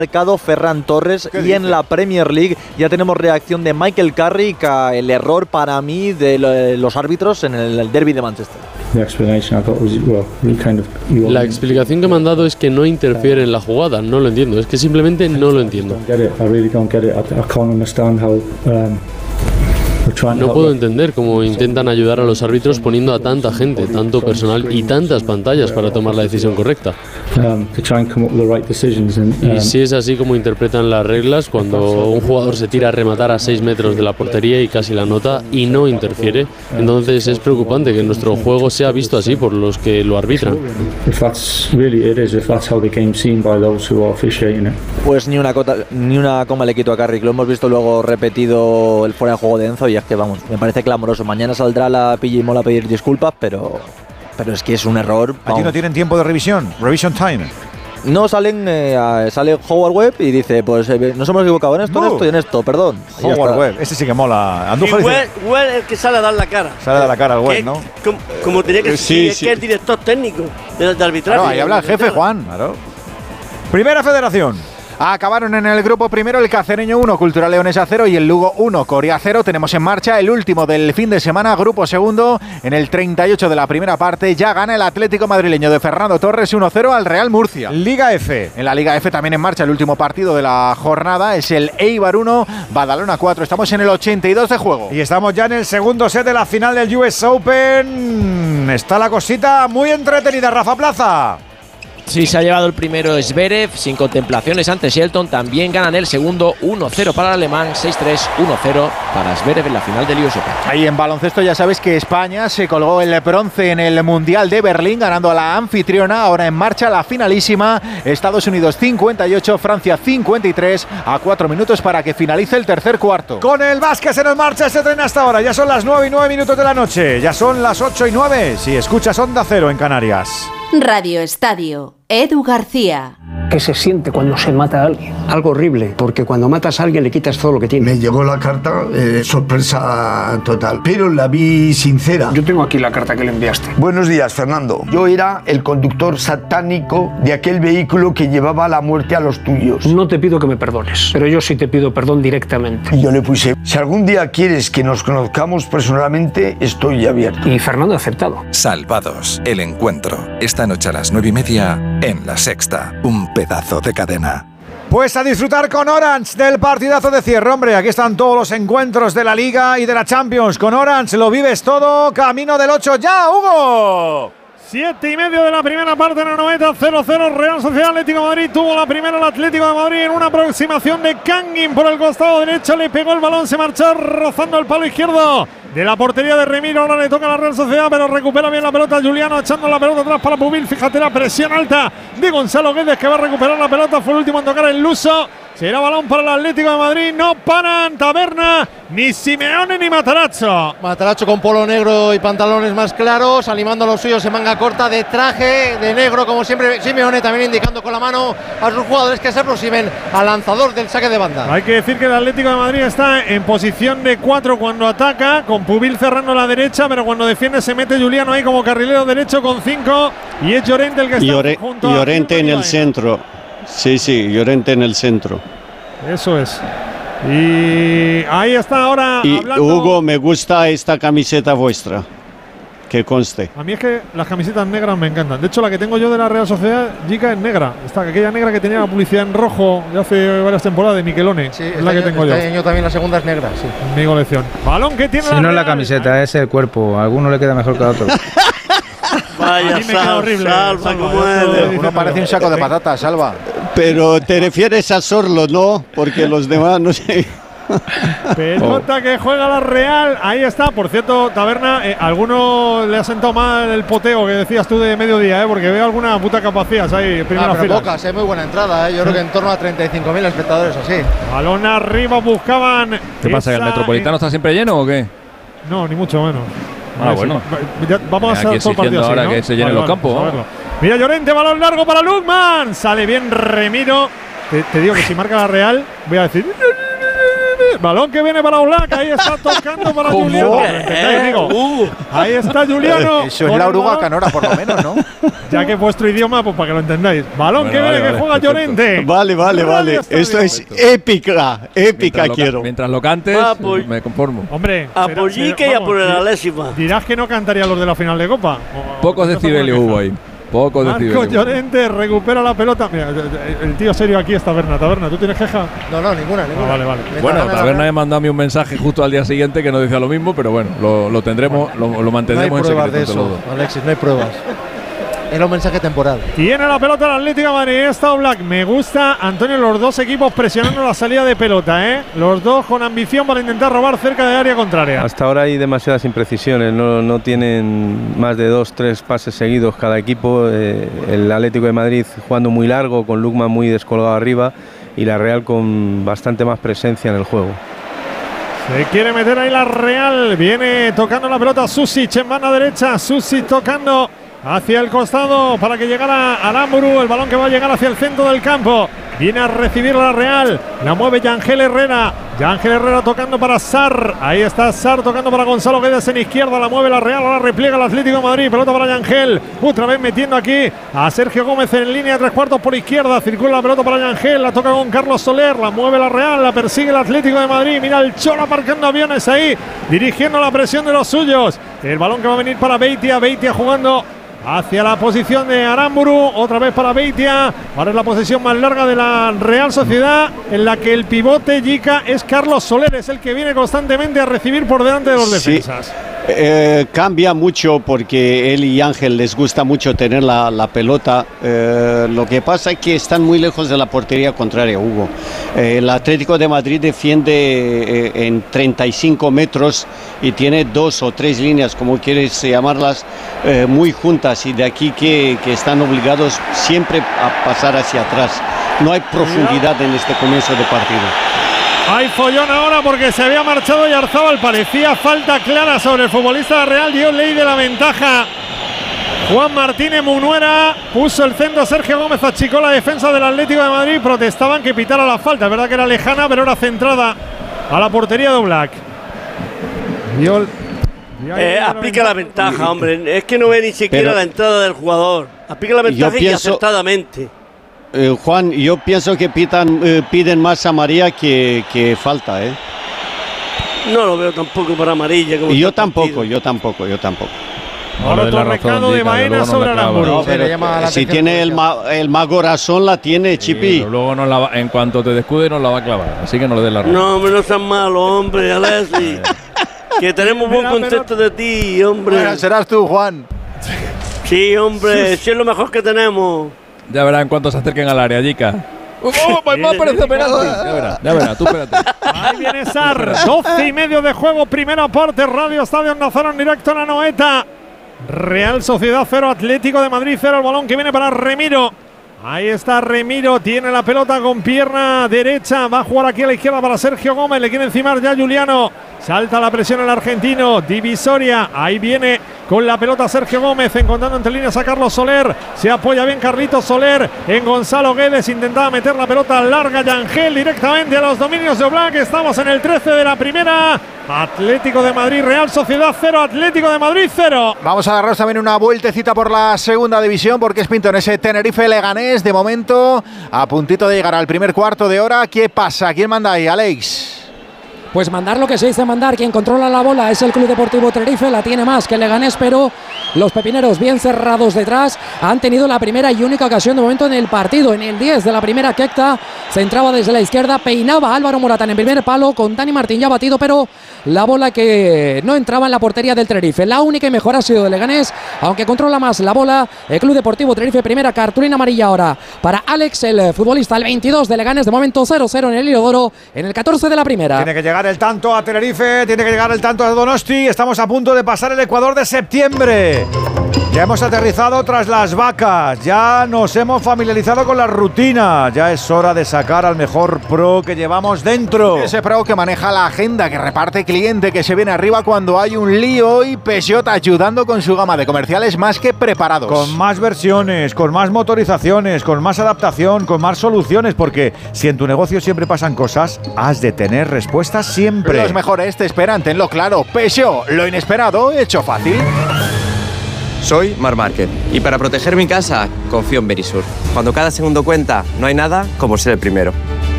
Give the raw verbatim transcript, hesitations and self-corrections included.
marcado Ferran Torres y dice? En la Premier League ya tenemos reacción de Michael Carrick a el error para mí de los árbitros en el derby de Manchester. La explicación que me han dado es que no interfiere en la jugada. No lo entiendo, es que simplemente no lo entiendo. No puedo entender cómo intentan ayudar a los árbitros poniendo a tanta gente, tanto personal y tantas pantallas para tomar la decisión correcta. Y si es así como interpretan las reglas, cuando un jugador se tira a rematar a seis metros de la portería y casi la nota y no interfiere, entonces es preocupante que nuestro juego sea visto así por los que lo arbitran. Pues ni una, cota, ni una coma le quito a Carrick, lo hemos visto luego repetido el fuera de juego de Enzo y es que vamos, me parece clamoroso. Mañana saldrá la Pilla y Mola a pedir disculpas, pero, pero es que es un error. Vamos. ¿Aquí no tienen tiempo de revisión? Revision time. No, salen, eh, sale Howard Webb y dice, pues eh, nos hemos equivocado en esto, no. en esto y en esto, perdón. Howard Webb, ese sí que mola. Andújar Webb es el que sale a dar la cara. Sale a dar la cara al Webb, ¿no? Como, como tenía que sí, ser, sí. que es el director técnico de, de arbitraje. Claro, ahí habla el jefe, Juan. Claro. Primera Federación. Acabaron en el grupo primero el Cacereño uno, Cultural Leonesa cero y el Lugo uno, Coria cero. Tenemos en marcha el último del fin de semana, grupo segundo. En el treinta y ocho de la primera parte ya gana el Atlético madrileño de Fernando Torres uno cero al Real Murcia. Liga F. En la Liga F también en marcha el último partido de la jornada. Es el Eibar uno, Badalona cuatro. Estamos en el ochenta y dos de juego. Y estamos ya en el segundo set de la final del U S Open. Está la cosita muy entretenida, Rafa Plaza. Sí, se ha llevado el primero Zverev, sin contemplaciones ante Shelton. También ganan el segundo, uno cero para el alemán, seis tres, uno cero para Zverev en la final del U S Open. Ahí en baloncesto ya sabes que España se colgó el bronce en el Mundial de Berlín, ganando a la anfitriona. Ahora en marcha la finalísima. Estados Unidos cincuenta y ocho, Francia cincuenta y tres, a cuatro minutos para que finalice el tercer cuarto. Con el básquet en marcha este tren hasta ahora. Ya son las nueve y nueve minutos de la noche. Ya son las ocho y nueve. Si escuchas Onda Cero en Canarias. Radio Estadio, Edu García. ¿Qué se siente cuando se mata a alguien? Algo horrible, porque cuando matas a alguien le quitas todo lo que tiene. Me llegó la carta, eh, sorpresa total, pero la vi sincera. Yo tengo aquí la carta que le enviaste. Buenos días, Fernando. Yo era el conductor satánico de aquel vehículo que llevaba la muerte a los tuyos. No te pido que me perdones, pero yo sí te pido perdón directamente. Y yo le puse, si algún día quieres que nos conozcamos personalmente, estoy abierto. Y Fernando ha aceptado. Salvados, el encuentro. Esta noche a las nueve y media en La Sexta. Un pedazo de cadena. Pues a disfrutar con Orange del partidazo de cierre, hombre. Aquí están todos los encuentros de la Liga y de la Champions. Con Orange lo vives todo. Camino del ocho ya, Hugo. Siete y medio de la primera parte en el noventa, cero cero. Real Sociedad Atlético de Madrid tuvo la primera el Atlético de Madrid en una aproximación de Kangin por el costado derecho. Le pegó el balón, se marchó rozando el palo izquierdo de la portería de Remiro. Ahora le toca a la Real Sociedad, pero recupera bien la pelota Juliano, echando la pelota atrás para Pubil. Fíjate la presión alta de Gonzalo Guedes, que va a recuperar la pelota. Fue el último en tocar el luso. Será balón para el Atlético de Madrid. No paran Taberna, ni Simeone ni Matarazzo. Matarazzo con polo negro y pantalones más claros, animando a los suyos en manga corta, de traje de negro, como siempre. Simeone también indicando con la mano a sus jugadores que se aproximen al lanzador del saque de banda. Hay que decir que el Atlético de Madrid está en posición de cuatro cuando ataca, con Pubil cerrando la derecha, pero cuando defiende se mete Juliano ahí como carrilero derecho con cinco, y es Llorente el que está Llore, junto a Llorente en el centro. Sí, sí, Llorente en el centro. Eso es. Y ahí está ahora y hablando. Hugo, me gusta esta camiseta vuestra, que conste. A mí es que las camisetas negras me encantan. De hecho, la que tengo yo de la Real Sociedad, Jica, es negra. Esta, aquella negra que tenía la publicidad en rojo de hace varias temporadas de Michelone. Sí, es la año, que tengo este yo. año también la segunda es negra, sí. En mi colección. Balón que tiene si la no es la Real. camiseta, es el cuerpo. A alguno le queda mejor que a otro. Vaya, a mí me queda horrible. Salva, Salva, como Salva, Uno parece un saco de patatas, Salva. Pero te refieres a Sorlo, ¿no? Porque los demás no sé. Pelota oh. que juega la Real. Ahí está. Por cierto, Taberna, eh, alguno le ha sentado mal el poteo que decías tú de mediodía, ¿eh? Porque veo alguna puta capacidad ahí. Primera ah, pero fila. pocas, es muy buena entrada, ¿eh? Yo creo que en torno a treinta y cinco mil espectadores así. Balón arriba, buscaban. ¿Qué pasa? ¿Que el Metropolitano está siempre lleno o qué? No, ni mucho menos. Ah, bueno. Ya, vamos Aquí a hacer todo el partido ahora así, ¿no? que se llenen vale, los campos. Vale, mira Llorente, balón largo para Lukman. Sale bien Remiro. Te, te digo que si marca la Real, voy a decir. Balón que viene para Oblak. Ahí está tocando para ¿Cómo? Juliano. ¿Eh? Digo, uh, ahí está Juliano. Eso es la Uruguay Canora, por lo menos, ¿no? Ya que es vuestro idioma, pues para que lo entendáis. Balón Bueno, que viene, vale, que vale, juega perfecto. Llorente. Vale, vale, vale. Esto es épica, épica Mientras lo, quiero. mientras lo cantes, Ah, pues- me conformo. Hombre, A será- Pollique será- y a por vamos, la di- lésima. Dirás que no cantaría los de la final de Copa. O- Pocos o- decibelios hubo ahí. Pocos Marco decibelios. Llorente recupera la pelota. Mira, el tío serio aquí es Taberna. Taberna, ¿tú tienes queja? No, no, ninguna, ninguna. Ah, vale, vale. Bueno, Taberna me mandó a mí un mensaje justo al día siguiente que no decía lo mismo, pero bueno, lo, lo tendremos, lo, lo No hay mantendremos en pruebas secreto. de entre los eso, dos. Alexis, no hay pruebas. Era un mensaje temporal. Tiene la pelota el Atlético de Madrid. Está Oblak. Me gusta, Antonio, los dos equipos presionando la salida de pelota, ¿eh? Los dos con ambición para intentar robar cerca del área contraria. Hasta ahora hay demasiadas imprecisiones, no, no tienen más de dos, tres pases seguidos cada equipo. Eh, el Atlético de Madrid jugando muy largo, con Lukman muy descolgado arriba y la Real con bastante más presencia en el juego. Se quiere meter ahí la Real. Viene tocando la pelota Susic en mano derecha. Susic tocando hacia el costado para que llegara Aramburu. El balón que va a llegar hacia el centro del campo. Viene a recibir la Real. La mueve Yangel Herrera. Yangel Herrera tocando para Sarr. Ahí está Sarr tocando para Gonzalo Guedes en izquierda. La mueve la Real. Ahora repliega el Atlético de Madrid. Pelota para Yangel. Otra vez metiendo aquí a Sergio Gómez en línea de tres cuartos por izquierda. Circula la pelota para Yangel. La toca con Carlos Soler. La mueve la Real. La persigue el Atlético de Madrid. Mira el Cholo aparcando aviones ahí. Dirigiendo la presión de los suyos. El balón que va a venir para Beitia. Beitia jugando hacia la posición de Aramburu, otra vez para Beitia. Ahora es la posición más larga de la Real Sociedad, en la que el pivote Yica es Carlos Soler, es el que viene constantemente a recibir por delante de los Sí. defensas. Eh, cambia mucho porque él y Ángel les gusta mucho tener la, la pelota. Eh, lo que pasa es que están muy lejos de la portería contraria, Hugo. Eh, el Atlético de Madrid defiende eh, en treinta y cinco metros y tiene dos o tres líneas, como quieres llamarlas, eh, muy juntas, y de aquí que, que están obligados siempre a pasar hacia atrás. No hay profundidad en este comienzo de partido. Hay follón ahora porque se había marchado Yarzábal. Parecía falta clara sobre el futbolista Real. Dio ley de la ventaja Juan Martínez Munuera. Puso el centro Sergio Gómez, achicó la defensa del Atlético de Madrid. Protestaban que pitara la falta. Es verdad que era lejana, pero era centrada a la portería de Oblak. Dio, dio Eh, aplica la ventaja, hombre. Es que no ve ni siquiera Pero- la entrada del jugador. Aplica la ventaja y pienso- acertadamente. Eh, Juan, yo pienso que pitan, eh, piden más amarilla que, que falta, ¿eh? No lo veo tampoco para amarilla. Como Y yo está el tampoco, partido. yo tampoco, yo tampoco. Ahora otro recado de Baena sobre Aramburu. No, pero, eh, si tiene el, ma el mago razón, la tiene, Chipi. Pero luego nos la va- en cuanto te descuide nos la va a clavar, así que no le des la razón. No, hombre, no seas malo, hombre, Alessi. Que tenemos buen concepto de ti, hombre. Bueno, serás tú, Juan. Sí, hombre, sí es lo mejor que tenemos. Ya verás en cuanto se acerquen al área, Jica. ¡Oh, oh, me parece penalti! Ya verás, ya verás, tú espérate. Ahí viene Sarr, doce y medio de juego, primera parte, Radio Estadio Nazaron, directo en la Noeta. Real Sociedad cero, Atlético de Madrid cero, el balón que viene para Remiro. Ahí está Remiro, tiene la pelota con pierna derecha, va a jugar aquí a la izquierda para Sergio Gómez, le quiere encimar ya Juliano. Salta la presión el argentino, divisoria, ahí viene con la pelota Sergio Gómez, encontrando entre líneas a Carlos Soler, se apoya bien Carlitos Soler en Gonzalo Guedes, intentaba meter la pelota larga Yangel directamente a los dominios de Oblak. Estamos en el trece de la primera, Atlético de Madrid, Real Sociedad cero, Atlético de Madrid cero. Vamos a darnos también una vueltecita por la segunda división, porque es Pinto en ese Tenerife Leganés, de momento a puntito de llegar al primer cuarto de hora. ¿Qué pasa? ¿Quién manda ahí, Alex? Pues mandar lo que se dice mandar, quien controla la bola es el Club Deportivo Tenerife, la tiene más que el Leganés, pero los pepineros bien cerrados detrás han tenido la primera y única ocasión de momento en el partido. En el diez de la primera, Kekta se entraba desde la izquierda, peinaba a Álvaro Morata en el primer palo, con Dani Martín ya batido, pero la bola que no entraba en la portería del Tenerife. La única y mejor ha sido del Leganés, aunque controla más la bola el Club Deportivo Tenerife. Primera cartulina amarilla ahora para Alex, el futbolista, el veintidós de Leganés, de momento cero cero en el hilo de oro, en el catorce de la primera. Tiene que llegar el tanto a Tenerife, tiene que llegar el tanto a Donosti. Estamos a punto de pasar el Ecuador de septiembre. Ya hemos aterrizado tras las vacas, ya nos hemos familiarizado con la rutina, ya es hora de sacar al mejor pro que llevamos dentro. Ese pro que maneja la agenda, que reparte cliente, que se viene arriba cuando hay un lío, y Peugeot ayudando con su gama de comerciales más que preparados. Con más versiones, con más motorizaciones, con más adaptación, con más soluciones, porque si en tu negocio siempre pasan cosas, has de tener respuestas siempre. Los mejores te esperan, tenlo claro. Peugeot, lo inesperado hecho fácil. Soy Marc Márquez y para proteger mi casa confío en Verisur. Cuando cada segundo cuenta, no hay nada como ser el primero.